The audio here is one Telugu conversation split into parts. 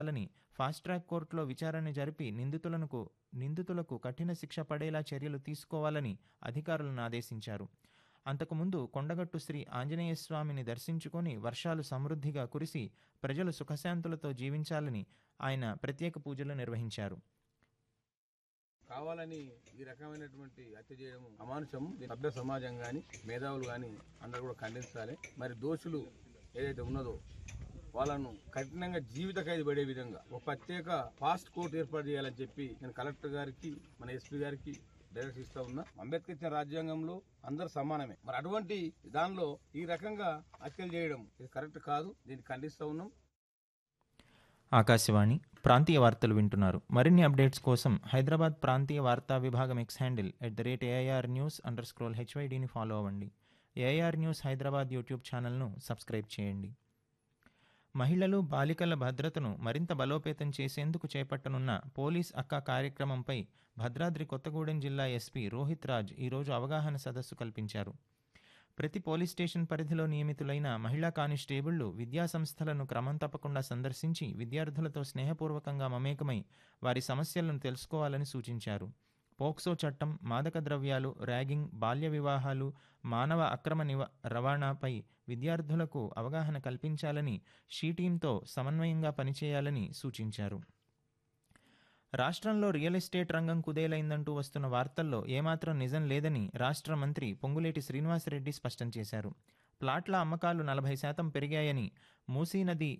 లని ఫాస్ట్ ట్రాక్ కోర్టులో విచారణ జరిపి నిందితులకు కఠిన శిక్ష పడేలా చర్యలు తీసుకోవాలని అధికారులను ఆదేశించారు. అంతకుముందు కొండగట్టు శ్రీ ఆంజనేయస్వామిని దర్శించుకొని వర్షాలు సమృద్ధిగా కురిసి ప్రజలు సుఖశాంతులతో జీవించాలని ఆయన ప్రత్యేక పూజలు నిర్వహించారు. కావాలని ఈ రకమైనటువంటి హత్య చేయడం అమానుషం. సభ్య సమాజం కానీ మేధావులు కానీ అందరూ కూడా ఖండించాలి. మరి దోషులు ఏదైతే ఉన్నదో వాళ్ళను కఠినంగా జీవిత ఖైదు పడే విధంగా ఒక ప్రత్యేక ఫాస్ట్ కోర్టు ఏర్పాటు చేయాలని చెప్పి నేను కలెక్టర్ గారికి మన ఎస్పీ గారికి డైరెక్ట్ ఇస్తా ఉన్నా. అంబేద్కర్ ఇచ్చిన రాజ్యాంగంలో అందరు సమానమే. మరి అటువంటి దానిలో ఈ రకంగా హత్యలు చేయడం ఇది కరెక్ట్ కాదు. దీన్ని ఖండిస్తూ ఉన్నాం. ఆకాశవాణి ప్రాంతీయ వార్తలు వింటున్నారు. మరిన్ని అప్డేట్స్ కోసం హైదరాబాద్ ప్రాంతీయ వార్తా విభాగం ఎక్స్ హ్యాండిల్ @AIRnews_HYDని ఫాలో అవ్వండి. ఏఐఆర్ న్యూస్ హైదరాబాద్ యూట్యూబ్ ఛానల్ను సబ్స్క్రైబ్ చేయండి. మహిళలు బాలికల భద్రతను మరింత బలోపేతం చేసేందుకు చేపట్టనున్న పోలీస్ అక్క కార్యక్రమంపై భద్రాద్రి కొత్తగూడెం జిల్లా ఎస్పీ రోహిత్ రాజ్ ఈరోజు అవగాహన సదస్సు కల్పించారు. ప్రతి పోలీస్ స్టేషన్ పరిధిలో నియమితులైన మహిళా కానిస్టేబుళ్లు విద్యాసంస్థలను క్రమం తప్పకుండా సందర్శించి విద్యార్థులతో స్నేహపూర్వకంగా మమేకమై వారి సమస్యలను తెలుసుకోవాలని సూచించారు. పోక్సో చట్టం, మాదక ద్రవ్యాలు, ర్యాగింగ్, బాల్య వివాహాలు, మానవ అక్రమ రవాణాపై విద్యార్థులకు అవగాహన కల్పించాలని, షీ టీంతో సమన్వయంగా పనిచేయాలని సూచించారు. రాష్ట్రంలో రియల్ ఎస్టేట్ రంగం కుదేలైందంటూ వస్తున్న వార్తల్లో ఏమాత్రం నిజం లేదని రాష్ట్ర మంత్రి పొంగులేటి శ్రీనివాసరెడ్డి స్పష్టం చేశారు. ప్లాట్ల అమ్మకాలు 40% పెరిగాయని, మూసీ నది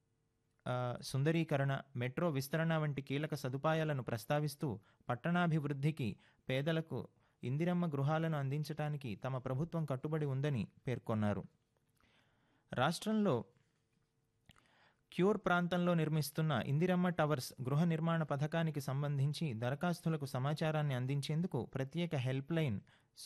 సుందరీకరణ, మెట్రో విస్తరణ వంటి కీలక సదుపాయాలను ప్రస్తావిస్తూ పట్టణాభివృద్ధికి, పేదలకు ఇందిరమ్మ గృహాలను అందించడానికి తమ ప్రభుత్వం కట్టుబడి ఉందని పేర్కొన్నారు. రాష్ట్రంలో క్యూర్ ప్రాంతంలో నిర్మిస్తున్న ఇందిరమ్మ టవర్స్ గృహ నిర్మాణ పథకానికి సంబంధించి దరఖాస్తులకు సమాచారాన్ని అందించేందుకు ప్రత్యేక హెల్ప్ లైన్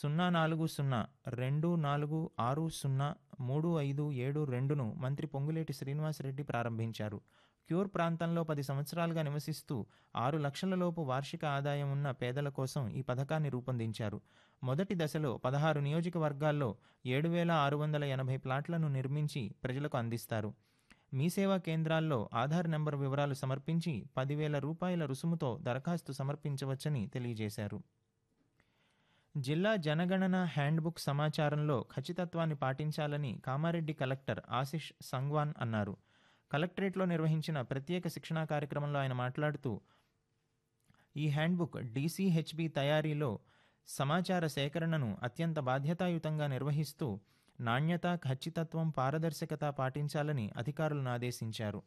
04024603572ను మంత్రి పొంగులేటి శ్రీనివాసరెడ్డి ప్రారంభించారు. క్యూర్ ప్రాంతంలో 10 సంవత్సరాలుగా నివసిస్తూ 6 లక్షల లోపు వార్షిక ఆదాయం ఉన్న పేదల కోసం ఈ పథకాన్ని రూపొందించారు. మొదటి దశలో 16 నియోజకవర్గాల్లో 7680 ప్లాట్లను నిర్మించి ప్రజలకు అందిస్తారు. మీ సేవా కేంద్రాల్లో ఆధార్ నెంబర్ వివరాలు సమర్పించి 10,000 రూపాయల రుసుముతో దరఖాస్తు సమర్పించవచ్చని తెలియజేశారు. జిల్లా జనగణన హ్యాండ్బుక్ సమాచారంలో ఖచ్చితత్వాన్ని పాటించాలని కామారెడ్డి కలెక్టర్ ఆశిష్ సంగ్వాన్ అన్నారు. కలెక్టరేట్లో నిర్వహించిన ప్రత్యేక శిక్షణా కార్యక్రమంలో ఆయన మాట్లాడుతూ, ఈ హ్యాండ్బుక్ DCHB తయారీలో సమాచార సేకరణను అత్యంత బాధ్యతాయుతంగా నిర్వహిస్తూ నాణ్యత, ఖచ్చితత్వం, పారదర్శకత పాటించాలని అధికారులను ఆదేశించారు.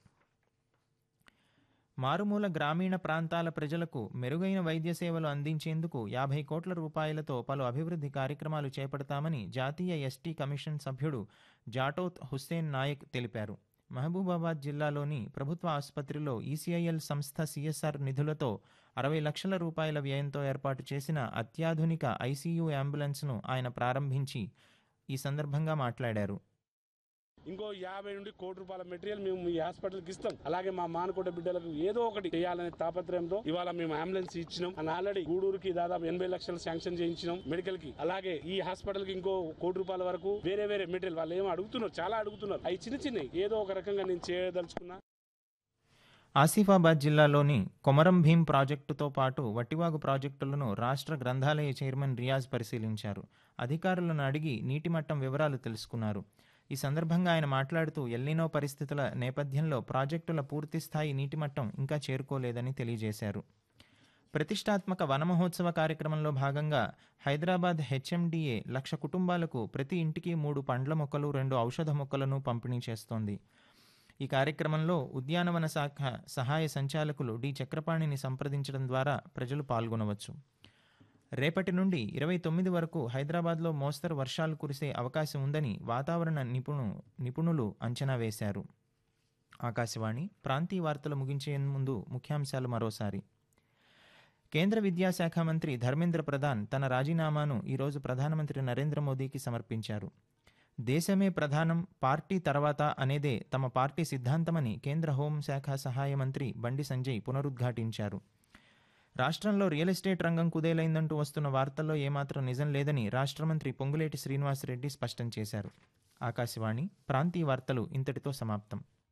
మారుమూల గ్రామీణ ప్రాంతాల ప్రజలకు మెరుగైన వైద్య సేవలు అందించేందుకు 50 కోట్ల రూపాయలతో పలు అభివృద్ధి కార్యక్రమాలు చేపడతామని జాతీయ ఎస్టీ కమిషన్ సభ్యుడు జాటోత్ హుస్సేన్ నాయక్ తెలిపారు. మహబూబాబాద్ జిల్లాలోని ప్రభుత్వ ఆసుపత్రిలో ECIL సంస్థ CSR నిధులతో 60 లక్షల రూపాయల వ్యయంతో ఏర్పాటు చేసిన అత్యాధునిక ICU అంబులెన్స్ను ఆయన ప్రారంభించి ఈ సందర్భంగా మాట్లాడారు. ఇంకో 50 నుండి కోటి రూపాయల మెటీరియల్ మేము ఈ హాస్పిటల్కి ఇస్తాం. అలాగే మా మానకోట బిడ్డలకు ఏదో ఒకటి చేయాలనే తాపత్రయంతో ఇవాళ మేము అంబులెన్స్ ఇచ్చినాం. ఆల్రెడీ గూడూరుకి దాదాపు 80 లక్షలు శాంక్షన్ చేయించినాం మెడికల్ కి. అలాగే ఈ హాస్పిటల్ కి ఇంకో కోటి రూపాయల వరకు వేరే మెటీరియల్ వాళ్ళు ఏమో అడుగుతున్నారు, చాలా అడుగుతున్నారు. అవి చిన్న ఏదో ఒక రకంగా నేను చేయదలుచుకున్నా. ఆసిఫాబాద్ జిల్లాలోని కొమరం భీం ప్రాజెక్టుతో పాటు వట్టివాగు ప్రాజెక్టులను రాష్ట్ర గ్రంథాలయ చైర్మన్ రియాజ్ పరిశీలించారు. అధికారులను అడిగి నీటి మట్టం వివరాలు తెలుసుకున్నారు. ఈ సందర్భంగా ఆయన మాట్లాడుతూ, ఎల్నినో పరిస్థితుల నేపథ్యంలో ప్రాజెక్టుల పూర్తిస్థాయి నీటి మట్టం ఇంకా చేరుకోలేదని తెలియజేశారు. ప్రతిష్టాత్మక వన మహోత్సవ కార్యక్రమంలో భాగంగా హైదరాబాద్ HMDA 1,00,000 కుటుంబాలకు ప్రతి ఇంటికి 3 పండ్ల మొక్కలు, 2 ఔషధ మొక్కలను పంపిణీ చేస్తోంది. ఈ కార్యక్రమంలో ఉద్యానవన శాఖ సహాయ సంచాలకులు డి చక్రపాణిని సంప్రదించడం ద్వారా ప్రజలు పాల్గొనవచ్చు. రేపటి నుండి 29 వరకు హైదరాబాద్లో మోస్తరు వర్షాలు కురిసే అవకాశం ఉందని వాతావరణ నిపుణులు అంచనా వేశారు. ఆకాశవాణి ప్రాంతీయ వార్తలు ముగించే ముందు ముఖ్యాంశాలు మరోసారి. కేంద్ర విద్యాశాఖ మంత్రి ధర్మేంద్ర ప్రధాన్ తన రాజీనామాను ఈరోజు ప్రధానమంత్రి నరేంద్ర మోదీకి సమర్పించారు. దేశమే ప్రధానం, పార్టీ తర్వాత అనేదే తమ పార్టీ సిద్ధాంతమని కేంద్ర హోంశాఖ సహాయ మంత్రి బండి సంజయ్ పునరుద్ఘాటించారు. రాష్ట్రంలో రియల్ ఎస్టేట్ రంగం కుదేలైందంటూ వస్తున్న వార్తల్లో ఏమాత్రం నిజం లేదని రాష్ట్ర మంత్రి పొంగులేటి శ్రీనివాసరెడ్డి స్పష్టం చేశారు. ఆకాశవాణి ప్రాంతీయ వార్తలు ఇంతటితో సమాప్తం.